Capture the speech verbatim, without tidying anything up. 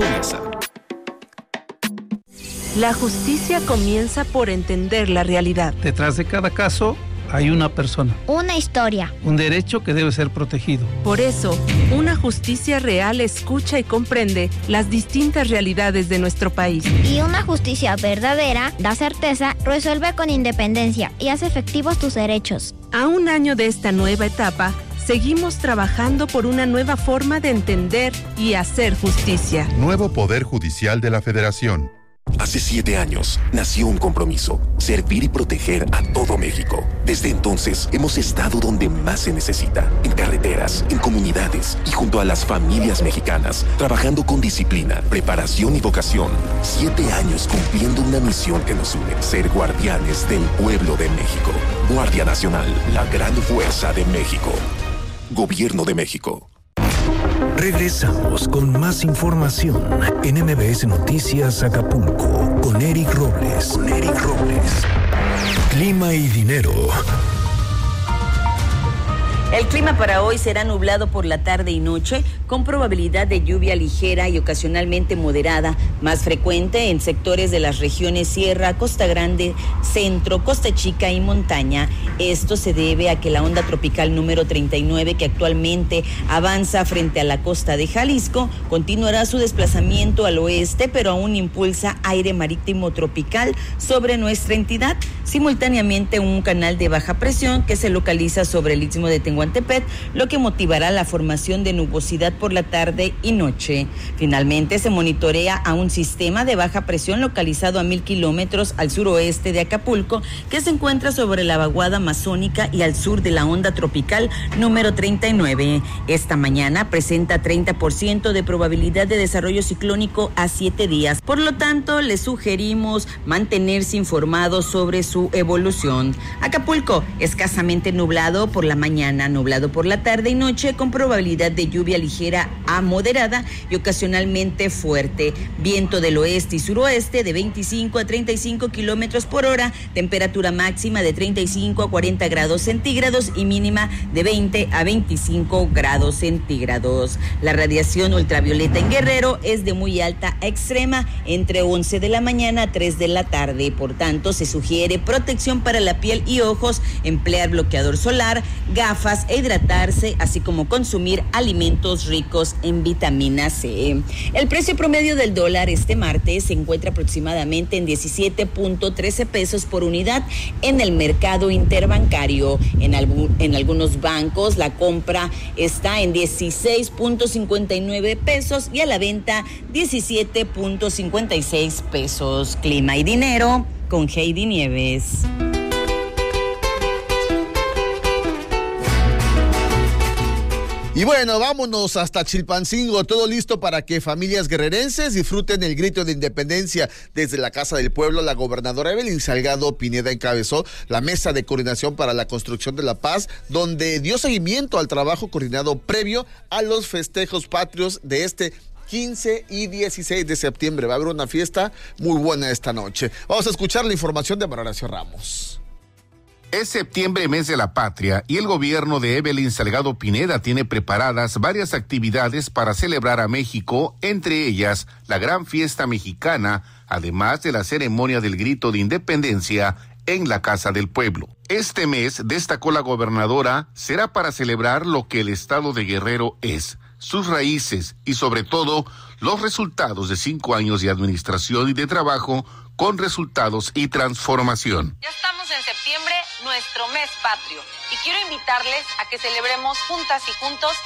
tu mesa. La justicia comienza por entender la realidad. Detrás de cada caso hay una persona. Una historia. Un derecho que debe ser protegido. Por eso, una justicia real escucha y comprende las distintas realidades de nuestro país. Y una justicia verdadera da certeza, resuelve con independencia y hace efectivos tus derechos. A un año de esta nueva etapa, seguimos trabajando por una nueva forma de entender y hacer justicia. Nuevo Poder Judicial de la Federación. Hace siete años nació un compromiso, servir y proteger a todo México. Desde entonces hemos estado donde más se necesita, en carreteras, en comunidades y junto a las familias mexicanas, trabajando con disciplina, preparación y vocación. Siete años cumpliendo una misión que nos une, ser guardianes del pueblo de México. Guardia Nacional, la gran fuerza de México. Gobierno de México. Regresamos con más información en M B S Noticias Acapulco con Eric Robles. Con Eric Robles. Clima y dinero. El clima para hoy será nublado por la tarde y noche, con probabilidad de lluvia ligera y ocasionalmente moderada, más frecuente en sectores de las regiones Sierra, Costa Grande, Centro, Costa Chica y Montaña. Esto se debe a que la onda tropical número treinta y nueve, que actualmente avanza frente a la costa de Jalisco, continuará su desplazamiento al oeste, pero aún impulsa aire marítimo tropical sobre nuestra entidad. Simultáneamente, un canal de baja presión que se localiza sobre el istmo de Tehuantepec, lo que motivará la formación de nubosidad por la tarde y noche. Finalmente, se monitorea a un sistema de baja presión localizado a mil kilómetros al suroeste de Acapulco, que se encuentra sobre la vaguada amazónica y al sur de la onda tropical número treinta y nueve. Esta mañana presenta treinta por ciento de probabilidad de desarrollo ciclónico a siete días. Por lo tanto, les sugerimos mantenerse informados sobre su evolución. Acapulco, escasamente nublado por la mañana, nublado por la tarde y noche, con probabilidad de lluvia ligera a moderada y ocasionalmente fuerte. Viento del oeste y suroeste de veinticinco a treinta y cinco kilómetros por hora, temperatura máxima de treinta y cinco a cuarenta grados centígrados y mínima de veinte a veinticinco grados centígrados. La radiación ultravioleta en Guerrero es de muy alta a extrema, entre once de la mañana a tres de la tarde. Por tanto, se sugiere protección para la piel y ojos, emplear bloqueador solar, gafas e hidratarse, así como consumir alimentos ricos en vitamina C. El precio promedio del dólar este martes se encuentra aproximadamente en diecisiete punto trece pesos por unidad en el mercado interbancario. En, algún, en algunos bancos la compra está en dieciséis punto cincuenta y nueve pesos y a la venta diecisiete punto cincuenta y seis pesos. Clima y dinero con Heidi Nieves. Y bueno, vámonos hasta Chilpancingo, todo listo para que familias guerrerenses disfruten el grito de independencia. Desde la Casa del Pueblo, la gobernadora Evelyn Salgado Pineda encabezó la mesa de coordinación para la construcción de la paz, donde dio seguimiento al trabajo coordinado previo a los festejos patrios de este quince y dieciséis de septiembre. Va a haber una fiesta muy buena esta noche. Vamos a escuchar la información de María Horacio Ramos. Es septiembre, mes de la patria, y el gobierno de Evelyn Salgado Pineda tiene preparadas varias actividades para celebrar a México, entre ellas la gran fiesta mexicana, además de la ceremonia del grito de independencia en la Casa del Pueblo. Este mes, destacó la gobernadora, será para celebrar lo que el estado de Guerrero es, sus raíces y sobre todo los resultados de cinco años de administración y de trabajo con resultados y transformación. Ya estamos en septiembre, nuestro mes patrio, y quiero invitarles a que celebremos juntas y juntos